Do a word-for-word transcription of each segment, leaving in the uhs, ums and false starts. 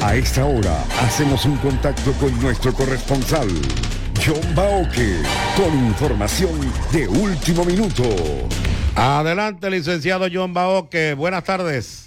A esta hora hacemos un contacto con nuestro corresponsal, John Baoque, con información de último minuto. Adelante, licenciado John Baoque. Buenas tardes.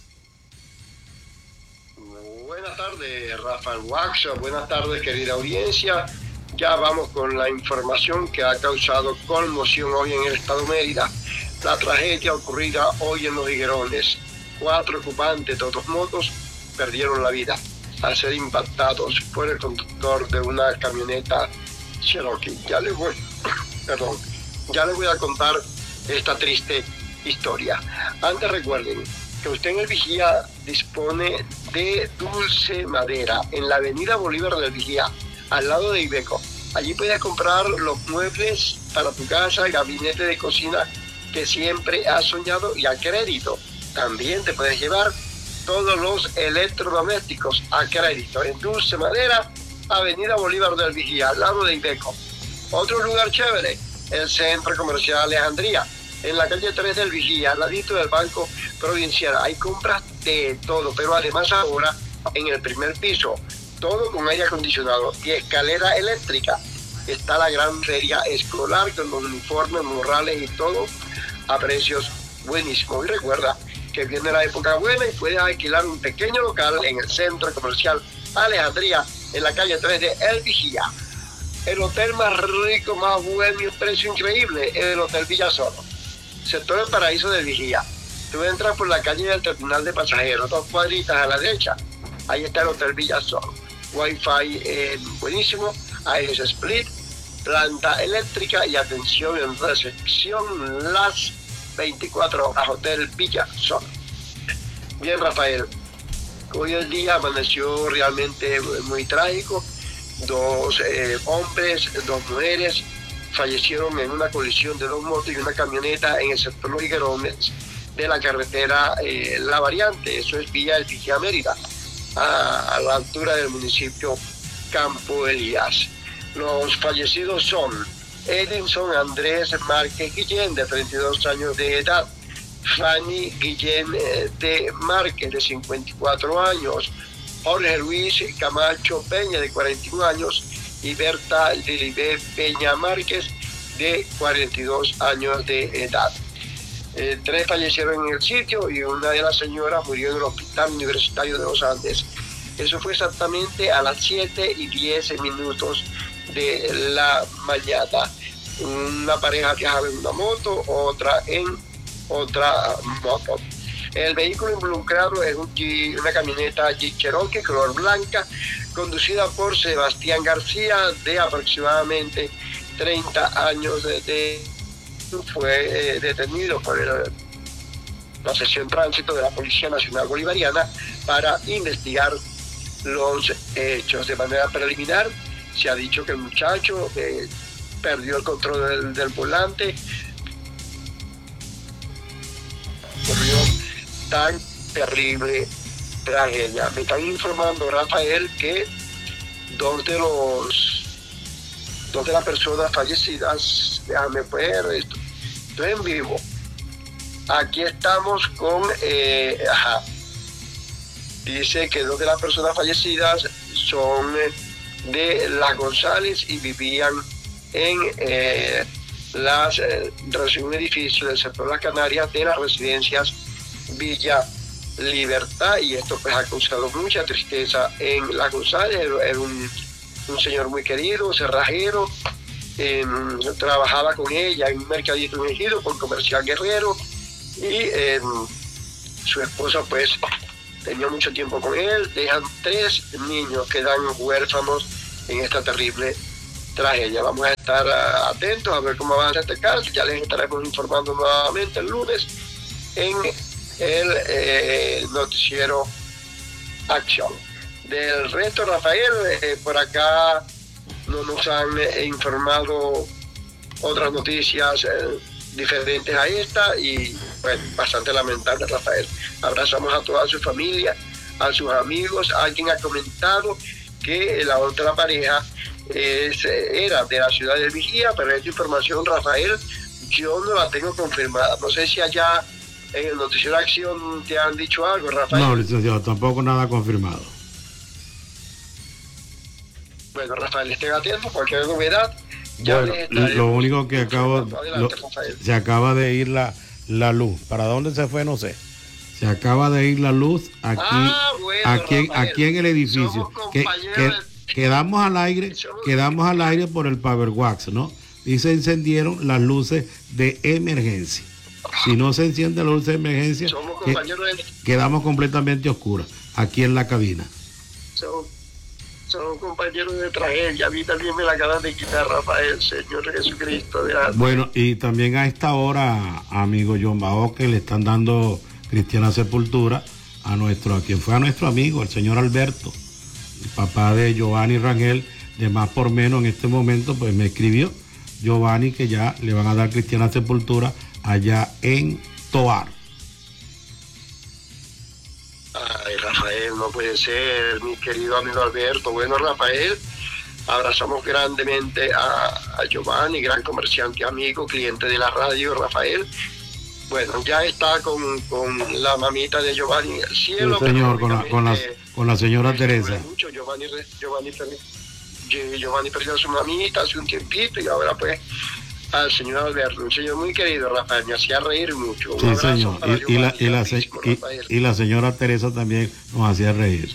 Buenas tardes, Rafael Wax. Buenas tardes, querida audiencia. Ya vamos con la información que ha causado conmoción hoy en el estado de Mérida. La tragedia ocurrida hoy en Los Higuerones. Cuatro ocupantes de otros motos perdieron la vida al ser impactados por el conductor de una camioneta Cherokee. Ya les voy, perdón, ya les voy a contar esta triste historia. Antes recuerden que usted en el Vigía dispone de Dulce Madera en la avenida Bolívar del Vigía, al lado de Ibeco. Allí puedes comprar los muebles para tu casa, el gabinete de cocina que siempre has soñado y a crédito. También te puedes llevar todos los electrodomésticos a crédito en Dulce Madera, avenida Bolívar del Vigía, al lado de Ibeco. Otro lugar chévere, el Centro Comercial Alejandría, en la calle tres del Vigía, al ladito del Banco Provincial. Hay compras de todo, pero además ahora en el primer piso, todo con aire acondicionado y escalera eléctrica. Está la gran feria escolar con los uniformes, morrales y todo a precios buenísimos. Y recuerda que viene la época buena y puedes alquilar un pequeño local en el Centro Comercial Alejandría, en la calle tres de El Vigía. El hotel más rico, más bueno y un precio increíble es el Hotel Villasoro, sector del Paraíso del Vigía. Tú entras por la calle del terminal de pasajeros, dos cuadritas a la derecha, ahí está el Hotel Villasoro. Wi-Fi eh, buenísimo, aires split, planta eléctrica y atención en recepción las veinticuatro horas, Hotel Villasoro. Bien, Rafael, hoy el día amaneció realmente muy trágico. Dos eh, hombres, dos mujeres fallecieron en una colisión de dos motos y una camioneta en el sector Los Higuerones de la carretera eh, La Variante. Eso es vía El Vigía Mérida, a, a la altura del municipio Campo Elías. Los fallecidos son Edinson Andrés Márquez Guillén, de treinta y dos años de edad, Fanny Guillén de Márquez, de cincuenta y cuatro años, Jorge Luis Camacho Peña, de cuarenta y uno años, y Berta Lilibé Peña Márquez, de cuarenta y dos años de edad. Eh, tres fallecieron en el sitio y una de las señoras murió en el Hospital Universitario de los Andes. Eso fue exactamente a las siete y diez minutos de la mañana. Una pareja viajaba en una moto, otra en otra moto. El vehículo involucrado es un Jeep, una camioneta Jeep Cherokee color blanca, conducida por Sebastián García, de aproximadamente treinta años de, de fue eh, detenido por el, la sección tránsito de la Policía Nacional Bolivariana para investigar los hechos. De manera preliminar se ha dicho que el muchacho eh, perdió el control del, del volante. Ocurrió tan terrible tragedia. Me están informando, Rafael, que dos de los dos de las personas fallecidas, déjame ver esto, estoy en vivo. Aquí estamos con eh, ajá. Dice que dos de las personas fallecidas son eh, de Las González y vivían en eh, las, eh, un edificio del sector Las Canarias de las residencias Villa Libertad, y esto pues ha causado mucha tristeza en Las González. Era un, un señor muy querido, cerrajero, eh, trabajaba con ella en un mercadito en Ejido con Comercial Guerrero, y eh, su esposa pues tenía mucho tiempo con él. Dejan tres niños que quedan huérfanos en esta terrible tragedia. Vamos a estar uh, atentos a ver cómo avanza este caso. Ya les estaremos informando nuevamente el lunes en el eh, noticiero Acción. Del resto, Rafael, eh, por acá no nos han eh, informado otras noticias eh, diferentes a esta, y bueno, bastante lamentable, Rafael. Abrazamos a toda su familia, a sus amigos. Alguien ha comentado que la otra pareja es, era de la ciudad del Vigía, pero esta información, Rafael, yo no la tengo confirmada. No sé si allá en el noticiero Acción te han dicho algo, Rafael. No, licenciado, tampoco nada confirmado. Rafael, estén atentos, cualquier novedad. Ya bueno, lo único que acabo, Adelante, lo, Rafael. se acaba de ir la, la luz. ¿Para dónde se fue? No sé. Se acaba de ir la luz aquí, Ah, bueno, aquí, en, Rafael, aquí en el edificio. Que, que, quedamos al aire, quedamos al aire por el Power Wax, ¿no? Y se encendieron las luces de emergencia. Si no se enciende la luz de emergencia, Somos que, compañeros de... quedamos completamente oscuras aquí en la cabina. Son, son compañeros de tragedia. A mí también me la acaban de quitar, Rafael, Señor Jesucristo. De la... Bueno, y también a esta hora, amigo John Bao, que le están dando cristiana sepultura a nuestro, a quien fue a nuestro amigo, el señor Alberto, el papá de Giovanni Rangel, de más por menos en este momento, pues me escribió Giovanni que ya le van a dar cristiana sepultura allá en Toar. Ay, Rafael, no puede ser, mi querido amigo Alberto. Bueno, Rafael, abrazamos grandemente a, a Giovanni, gran comerciante, amigo, cliente de la radio, Rafael. Bueno, ya está con, con la mamita de Giovanni en el cielo. Sí, señor, con la, con, la, con la señora Teresa. Mucho. Giovanni, Giovanni, Giovanni perdió a su mamita hace un tiempito y ahora pues al señor Alberto, un señor muy querido, Rafael, me hacía reír mucho. Un sí, señor, y, y, la, y, la, y, y la señora Teresa también nos hacía reír.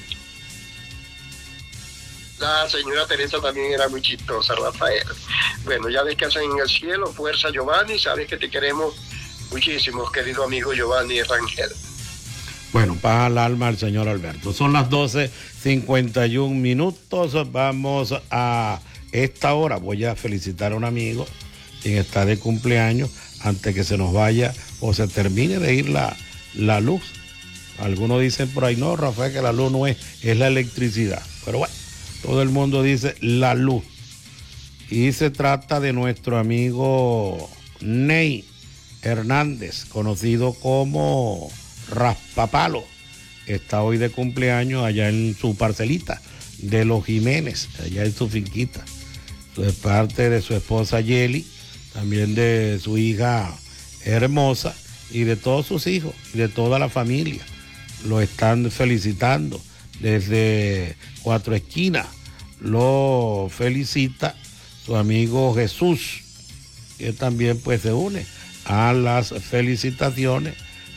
La señora Teresa también era muy chistosa, Rafael. Bueno, ya ves que hacen en el cielo, fuerza Giovanni, sabes que te queremos muchísimo, querido amigo Giovanni Rangel. Bueno, paz al alma al señor Alberto. Son las doce cincuenta y un minutos, vamos a esta hora, voy a felicitar a un amigo quien está de cumpleaños antes que se nos vaya o se termine de ir la, la luz. Algunos dicen por ahí, no, Rafael, que la luz no es, es la electricidad. Pero bueno, todo el mundo dice la luz. Y se trata de nuestro amigo Ney Hernández, conocido como Raspapalo. Está hoy de cumpleaños allá en su parcelita de los Jiménez, allá en su finquita. De parte de su esposa Yeli, también de su hija Hermosa y de todos sus hijos y de toda la familia. Lo están felicitando desde Cuatro Esquinas. Lo felicita su amigo Jesús, que también pues se une a las felicitaciones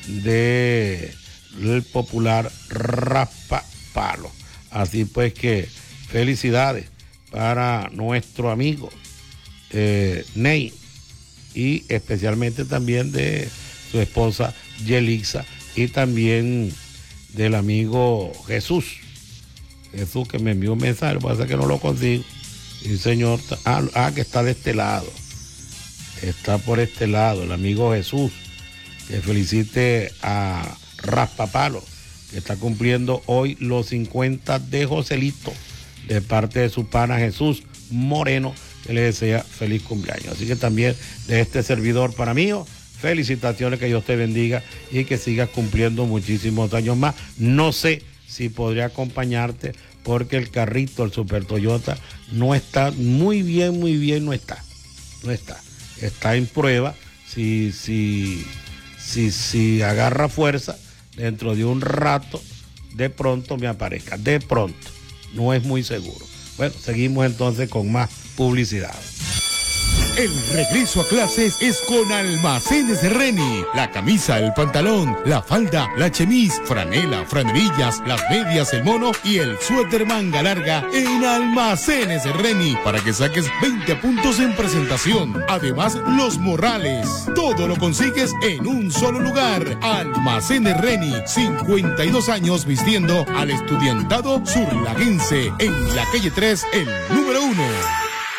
de el popular Raspapalo. Así pues que felicidades para nuestro amigo eh, Ney y especialmente también de su esposa Yelixa y también del amigo Jesús. Jesús que me envió un mensaje, lo que pasa es que no lo consigo. Y señor, ah, ah, que está de este lado. Está por este lado, el amigo Jesús. Que felicite a Raspapalo, que está cumpliendo hoy los cincuenta de Joselito, de parte de su pana Jesús Moreno, que le desea feliz cumpleaños. Así que también de este servidor para mí, felicitaciones, que Dios te bendiga y que sigas cumpliendo muchísimos años más. No sé si podría acompañarte porque el carrito, el Super Toyota, no está muy bien, muy bien, no está. No está. Está en prueba. Si, si, si, si agarra fuerza, dentro de un rato, de pronto me aparezca. De pronto. No es muy seguro. Bueno, seguimos entonces con más publicidad. El regreso a clases es con Almacenes Reni. La camisa, el pantalón, la falda, la chemise, franela, franerillas, las medias, el mono y el suéter manga larga en Almacenes Reni para que saques veinte puntos en presentación. Además, los morrales. Todo lo consigues en un solo lugar. Almacenes Reni, cincuenta y dos años vistiendo al estudiantado surlaguense en la calle tres, el número uno.